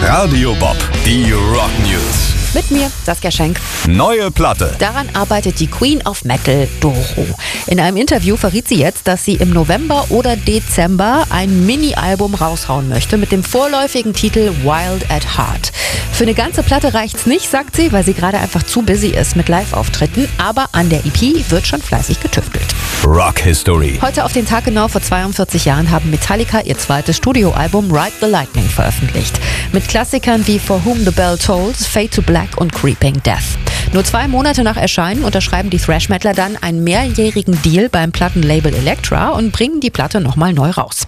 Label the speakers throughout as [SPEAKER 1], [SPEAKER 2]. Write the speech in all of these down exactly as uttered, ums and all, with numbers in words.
[SPEAKER 1] Radio Bob, die Rock News.
[SPEAKER 2] Mit mir, Saskia Schenk.
[SPEAKER 1] Neue Platte.
[SPEAKER 2] Daran arbeitet die Queen of Metal, Doro. In einem Interview verriet sie jetzt, dass sie im November oder Dezember ein Mini-Album raushauen möchte mit dem vorläufigen Titel Wild at Heart. Für eine ganze Platte reicht's nicht, sagt sie, weil sie gerade einfach zu busy ist mit Live-Auftritten. Aber an der E P wird schon fleißig getüftelt.
[SPEAKER 1] Rock History.
[SPEAKER 2] Heute auf den Tag genau vor zweiundvierzig Jahren haben Metallica ihr zweites Studioalbum Ride the Lightning veröffentlicht. Mit Klassikern wie For Whom the Bell Tolls, Fade to Black und Creeping Death. Nur zwei Monate nach Erscheinen unterschreiben die Thrash-Metaler dann einen mehrjährigen Deal beim Plattenlabel Elektra und bringen die Platte nochmal neu raus.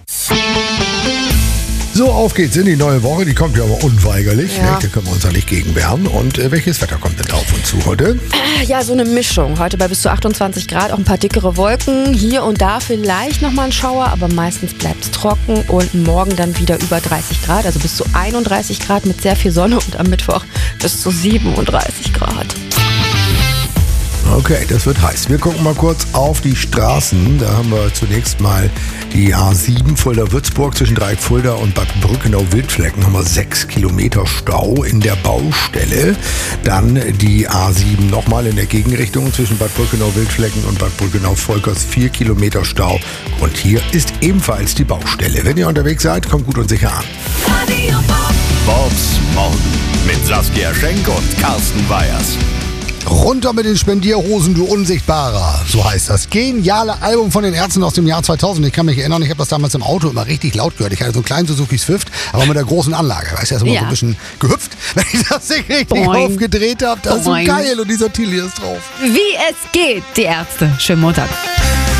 [SPEAKER 3] So, auf geht's in die neue Woche. Die kommt ja aber unweigerlich.
[SPEAKER 2] Ja.
[SPEAKER 3] Ne? Da können wir uns ja nicht gegen wehren. Und äh, welches Wetter kommt denn auf uns zu heute?
[SPEAKER 2] Ja, so eine Mischung. Heute bei bis zu achtundzwanzig Grad, auch ein paar dickere Wolken. Hier und da vielleicht nochmal ein Schauer, aber meistens bleibt es trocken. Und morgen dann wieder über dreißig Grad, also bis zu einunddreißig Grad mit sehr viel Sonne. Und am Mittwoch bis zu siebenunddreißig Grad.
[SPEAKER 3] Okay, das wird heiß. Wir gucken mal kurz auf die Straßen. Da haben wir zunächst mal die A sieben Fulda-Würzburg zwischen Dreieck Fulda und Bad Brückenau-Wildflecken. Haben wir sechs Kilometer Stau in der Baustelle. Dann die A sieben nochmal in der Gegenrichtung zwischen Bad Brückenau-Wildflecken und Bad Brückenau-Volkers. vier Kilometer Stau. Und hier ist ebenfalls die Baustelle. Wenn ihr unterwegs seid, kommt gut und sicher an.
[SPEAKER 1] Bobs Morgen mit Saskia Schenk und Carsten Weyers.
[SPEAKER 3] Runter mit den Spendierhosen, du Unsichtbarer. So heißt das geniale Album von den Ärzten aus dem Jahr zweitausend. Ich kann mich erinnern, ich habe das damals im Auto immer richtig laut gehört. Ich hatte so einen kleinen Suzuki Swift, aber mit der großen Anlage. Weißt du, er ist immer
[SPEAKER 2] Ja.
[SPEAKER 3] so ein bisschen gehüpft, wenn ich das Ding richtig
[SPEAKER 2] Boing.
[SPEAKER 3] aufgedreht habe. Das ist so
[SPEAKER 2] Boing.
[SPEAKER 3] geil und dieser Tilly ist drauf.
[SPEAKER 2] Wie es geht, die Ärzte. Schönen Montag.